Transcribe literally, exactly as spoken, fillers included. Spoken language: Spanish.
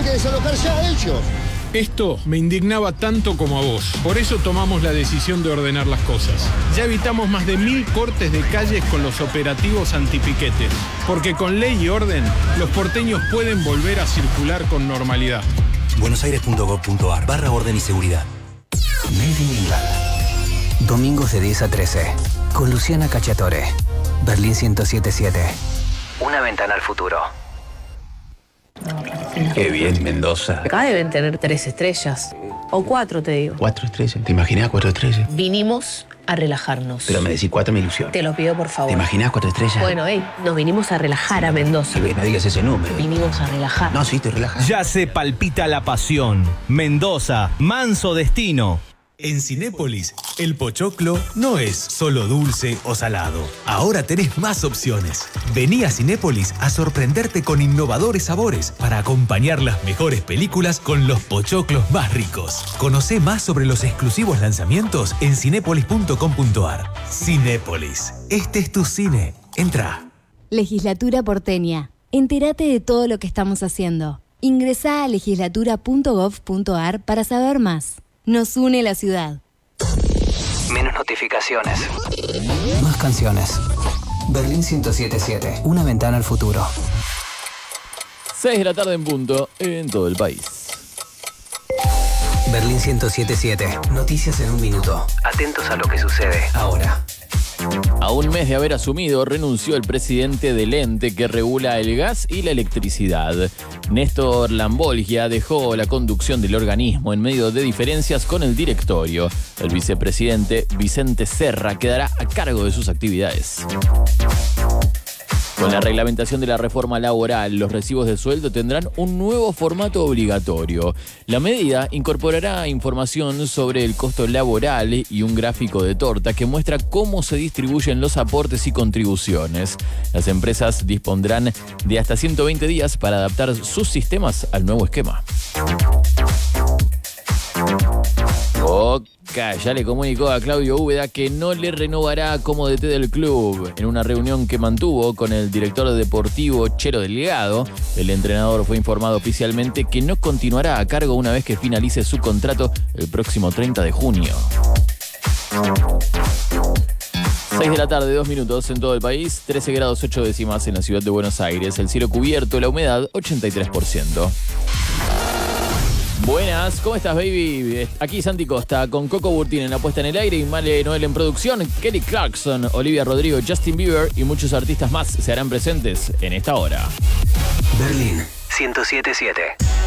que desalojarse a ellos. Esto me indignaba tanto como a vos. Por eso tomamos la decisión de ordenar las cosas. Ya evitamos más de mil cortes de calles con los operativos antipiquetes. Porque con ley y orden, los porteños pueden volver a circular con normalidad. buenosaires.gov.ar barra orden y seguridad. Made in England. Domingos de diez a trece. Con Luciana Cacciatore. Berlín ciento siete punto siete. Una ventana al futuro. Qué bien, Mendoza. Acá deben tener tres estrellas. O cuatro, te digo. Cuatro estrellas. ¿Te imaginas cuatro estrellas? Vinimos a relajarnos. Pero me decís cuatro, me ilusión. Te lo pido, por favor. ¿Te imaginas cuatro estrellas? Bueno, hey, nos vinimos a relajar a Mendoza. Sí, no digas ese número. Vinimos a relajar. No, sí, te relajas. Ya se palpita la pasión. Mendoza, manso destino. En Cinépolis, el pochoclo no es solo dulce o salado. Ahora tenés más opciones. Vení a Cinépolis a sorprenderte con innovadores sabores para acompañar las mejores películas con los pochoclos más ricos. Conocé más sobre los exclusivos lanzamientos en cinépolis punto com punto ar. Cinépolis, este es tu cine. Entra. Legislatura porteña. Entérate de todo lo que estamos haciendo. Ingresá a legislatura punto gov punto ar para saber más. Nos une la ciudad. Menos notificaciones. Más canciones. Berlín ciento siete punto siete. Una ventana al futuro. seis de la tarde en punto en todo el país. Berlín ciento siete punto siete. Noticias en un minuto. Atentos a lo que sucede ahora. A un mes de haber asumido, renunció el presidente del ente que regula el gas y la electricidad. Néstor Lambolgia dejó la conducción del organismo en medio de diferencias con el directorio. El vicepresidente Vicente Serra quedará a cargo de sus actividades. Con la reglamentación de la reforma laboral, los recibos de sueldo tendrán un nuevo formato obligatorio. La medida incorporará información sobre el costo laboral y un gráfico de torta que muestra cómo se distribuyen los aportes y contribuciones. Las empresas dispondrán de hasta ciento veinte días para adaptar sus sistemas al nuevo esquema. Boca ya le comunicó a Claudio Úbeda que no le renovará como D T del club. En una reunión que mantuvo con el director deportivo Chelo Delgado, el entrenador fue informado oficialmente que no continuará a cargo una vez que finalice su contrato el próximo treinta de junio. seis de la tarde, dos minutos en todo el país, trece grados ocho décimas en la ciudad de Buenos Aires, el cielo cubierto, la humedad ochenta y tres por ciento. Buenas, ¿cómo estás, baby? Aquí Santi Costa con Coco Burtín en la puesta en el aire y Male Noel en producción. Kelly Clarkson, Olivia Rodrigo, Justin Bieber y muchos artistas más se harán presentes en esta hora. Berlín ciento siete punto siete.